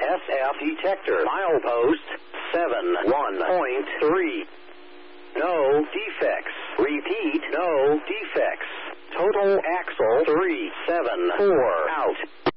SF detector. Milepost 71.3. No defects. Repeat, no defects. Total axle 374 out.